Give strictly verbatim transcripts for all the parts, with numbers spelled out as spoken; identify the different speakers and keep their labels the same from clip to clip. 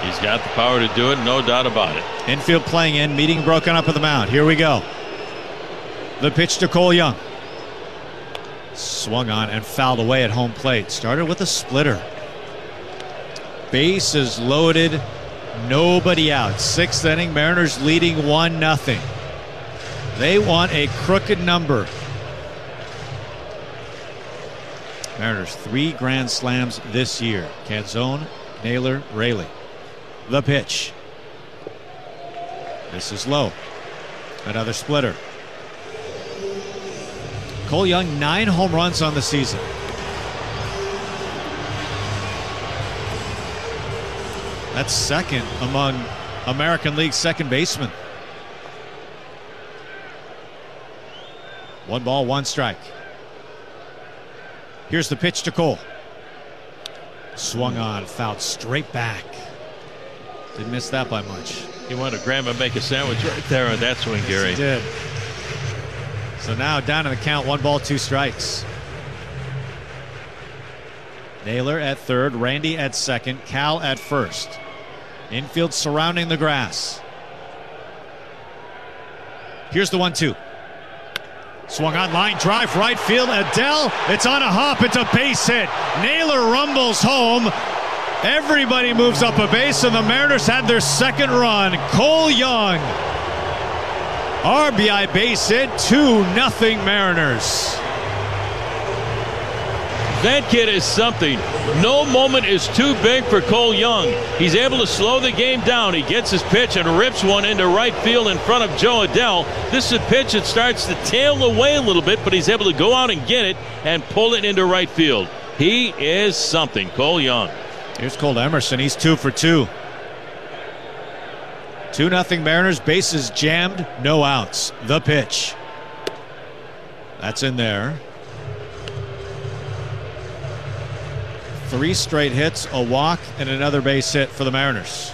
Speaker 1: He's got the power to do it, no doubt about it.
Speaker 2: Infield playing in, meeting broken up at the mound. Here we go. The pitch to Cole Young. Swung on and fouled away at home plate. Started with a splitter. Bases loaded, nobody out. Sixth inning, Mariners leading one nothing. They want a crooked number. Mariners three grand slams this year. Canzone, Naylor, Raley. The pitch. This is low. Another splitter. Cole Young, nine home runs on the season. That's second among American League second basemen. One ball, one strike. Here's the pitch to Cole. Swung on, fouled straight back. Didn't miss that by much.
Speaker 1: He wanted to grab and make a sandwich right there on that swing, Gary.
Speaker 2: Yes, he did. So now down in the count, one ball, two strikes. Naylor at third, Randy at second, Cal at first. Infield surrounding the grass. Here's the one two. Swung on, line drive, right field. Adele, it's on a hop, it's a base hit. Naylor rumbles home. Everybody moves up a base, and the Mariners had their second run. Cole Young, R B I base hit, two nothing Mariners.
Speaker 1: That kid is something. No moment is too big for Cole Young. He's able to slow the game down. He gets his pitch and rips one into right field in front of Joe Adele. This is a pitch that starts to tail away a little bit, but he's able to go out and get it and pull it into right field. He is something, Cole Young.
Speaker 2: Here's Cole Emerson. He's two for two. Two nothing Mariners. Bases jammed. No outs. The pitch. That's in there. Three straight hits, a walk, and another base hit for the Mariners.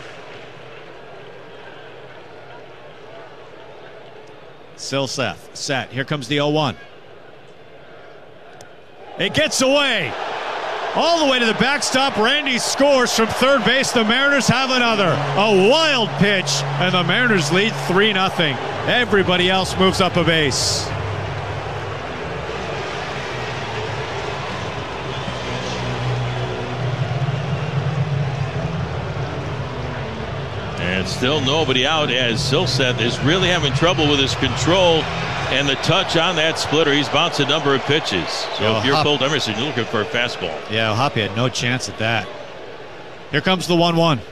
Speaker 2: Silseth set. Here comes the oh one. It gets away. All the way to the backstop. Randy scores from third base. The Mariners have another. A wild pitch, and the Mariners lead three nothing. Everybody else moves up a base.
Speaker 1: And still nobody out, as Silseth is really having trouble with his control and the touch on that splitter. He's bounced a number of pitches. So
Speaker 2: Yo,
Speaker 1: if you're
Speaker 2: Hop-
Speaker 1: Cole Emerson, you're looking for a fastball.
Speaker 2: Yeah, Hoppy had no chance at that. Here comes the one one.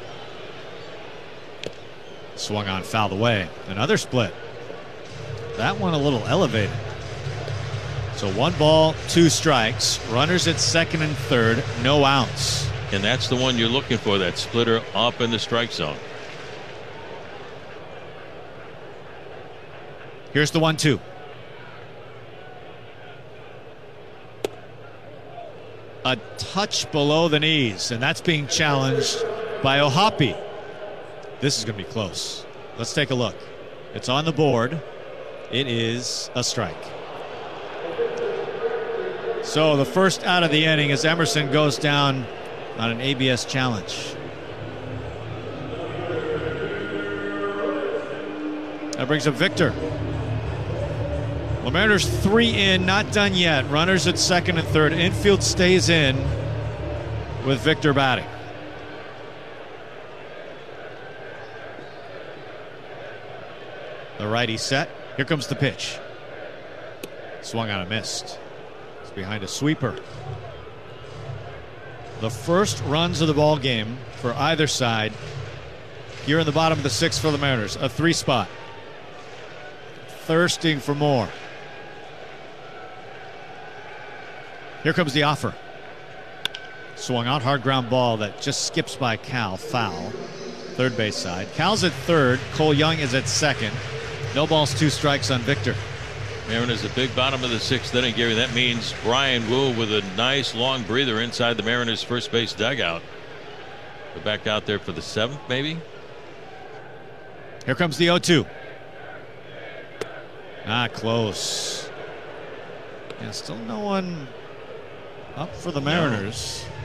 Speaker 2: Swung on, fouled away. Another split. That one a little elevated. So one ball, two strikes. Runners at second and third. No outs.
Speaker 1: And that's the one you're looking for, that splitter up in the strike zone.
Speaker 2: Here's the one two. A touch below the knees, and that's being challenged by O'Hoppe. This is going to be close. Let's take a look. It's on the board. It is a strike. So the first out of the inning as Emerson goes down on an A B S challenge. That brings up Victor. The Mariners three in, not done yet. Runners at second and third. Infield stays in with Victor batting. The righty set. Here comes the pitch. Swung on and missed. It's behind a sweeper. The first runs of the ball game for either side here in the bottom of the sixth for the Mariners. A three spot. Thirsting for more. Here comes the offer. Swung out, hard ground ball that just skips by Cal. Foul. Third base side. Cal's at third. Cole Young is at second. No balls, two strikes on Victor.
Speaker 1: Mariners a big bottom of the sixth inning, Gary. That means Brian Wu with a nice long breather inside the Mariners first base dugout. Go back out there for the seventh, maybe.
Speaker 2: Here comes the oh two. Ah, close. And still no one up for the Mariners. No.